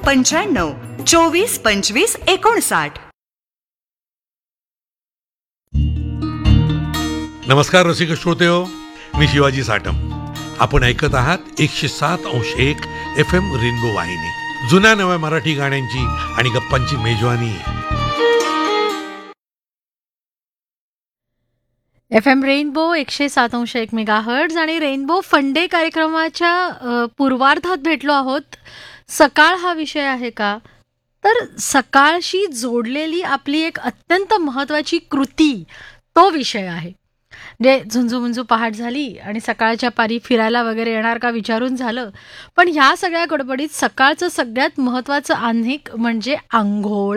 95 नमस्कार रसिक श्रोतेहो, मी शिवाजी साटम. आपण ऐकत आहात 107.1 FM रेनबो वाहिनी. जुन्या नव्या मराठी गाण्यांची आणि गप्पांची मेजवानी. FM रेनबो 107.1 मेगाहर्ट्झ आणि रेनबो फंडे कार्यक्रमाच्या पूर्वार्धात भेटलो आहोत. सकाळ हा विषय आहे का? तर सकाळशी जोडलेली आपली एक अत्यंत महत्त्वाची कृती तो विषय आहे. जे झुंजू पहाट झाली आणि सकाळच्या पारी फिरायला वगैरे येणार का विचारून झालं, पण ह्या सगळ्या गडबडीत सकाळचं सगळ्यात महत्त्वाचं आन्हिक म्हणजे आंघोळ.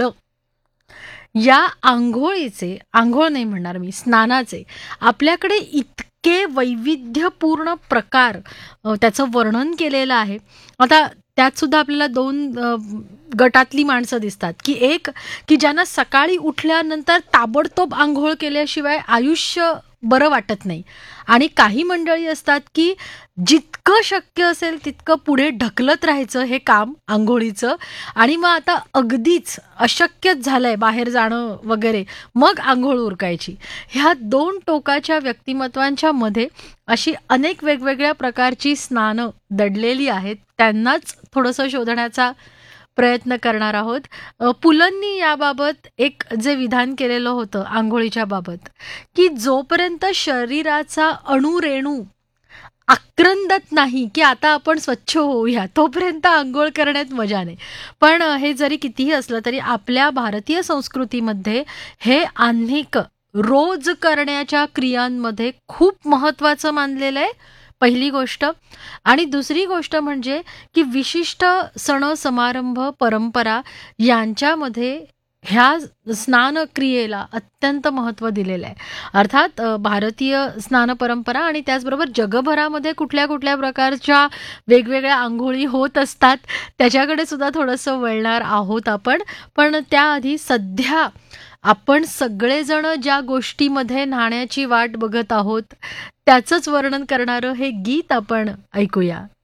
या आंघोळीचे, आंघोळ नाही म्हणणार मी, स्नानाचे आपल्याकडे इतके वैविध्यपूर्ण प्रकार त्याचं वर्णन केलेलं आहे. आता त्यात सुद्धा आपल्याला दोन गटातली माणसं दिसतात, की एक की ज्यांना सकाळी उठल्यानंतर ताबडतोब आंघोळ केल्याशिवाय आयुष्य बरं वाटत नाही, आणि काही मंडळी असतात की जितकं शक्य असेल तितकं पुढे ढकलत राहायचं हे काम आंघोळीचं, आणि मग आता अगदीच अशक्यच झालंय बाहेर जाणं वगैरे, मग आंघोळ उरकायची. ह्या दोन टोकाच्या व्यक्तिमत्वांच्या मध्ये अशी अनेक वेगवेगळ्या प्रकारची स्नानं दडलेली आहेत. त्यांनाच थोडंसं शोधण्याचा प्रयत्न करणार आहोत. पुलंनी याबाबत एक जे विधान केलेलं होतं आंघोळीच्या बाबत, की जोपर्यंत शरीराचा अणुरेणू आक्रंदत नाही की आता आपण स्वच्छ होऊया, तोपर्यंत आंघोळ करण्यात मजा नाही. पण हे जरी कितीही असलं तरी आपल्या भारतीय संस्कृतीमध्ये हे आन्हिक रोज करण्याच्या क्रियांमध्ये खूप महत्त्वाचं मानलेलं आहे, पहिली गोष्ट. आणि दुसरी गोष्ट म्हणजे की विशिष्ट सण समारंभ परंपरा यांच्यामध्ये ह्या स्नान क्रियेला अत्यंत महत्त्व दिलेलं आहे. अर्थात भारतीय स्नान परंपरा आणि त्याचबरोबर जगभरामध्ये कुठल्या कुठल्या प्रकारच्या वेगवेगळ्या आंघोळी होत असतात त्याच्याकडे सुद्धा थोडंसं वळणार आहोत आपण. पण त्याआधी सध्या आपण सगळेजण ज्या गोष्टीमध्ये न्हाण्याची वाट बघत आहोत त्याचंच वर्णन करणारं हे गीत आपण ऐकूया.